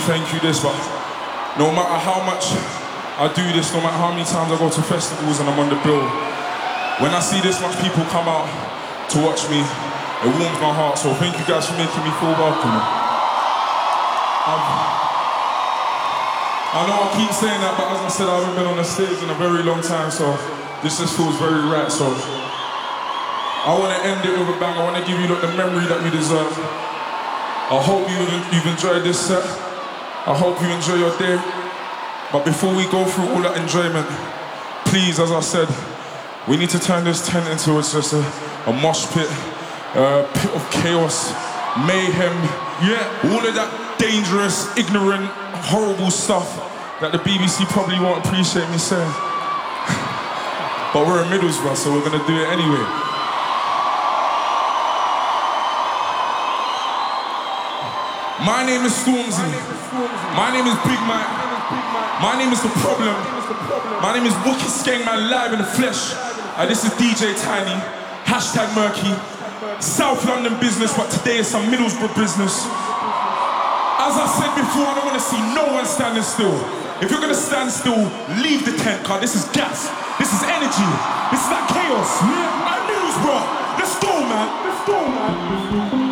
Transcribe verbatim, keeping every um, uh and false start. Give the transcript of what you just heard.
thank you this, but no matter how much I do this, no matter how many times I go to festivals and I'm on the bill, when I see this much people come out to watch me, it warms my heart. So thank you guys for making me feel welcome. Um, I know I keep saying that, but as I said, I haven't been on the stage in a very long time, so this just feels very right. So I want to end it with a bang. I want to give you like, the memory that you deserve. I hope you, you've enjoyed this set. I hope you enjoy your day. But before we go through all that enjoyment, please, as I said, we need to turn this tent into it's just a, a mosh pit, a pit of chaos, mayhem, yeah, all of that dangerous, ignorant, horrible stuff that the B B C probably won't appreciate me saying. But we're in Middlesbrough, so we're gonna do it anyway. My name is Stormzy. My name is Big Mike. My name is The Problem. My name is Wookie Skeng, man, live in the flesh. And this is D J Tiny, hashtag Murky. South London business, but today is some Middlesbrough business. As I said before, I don't want to see no one standing still. If you're gonna stand still, leave the tent, cause this is gas, this is energy, this is that chaos. I'm Middlesbrough. Let's go, man. Let's go, man.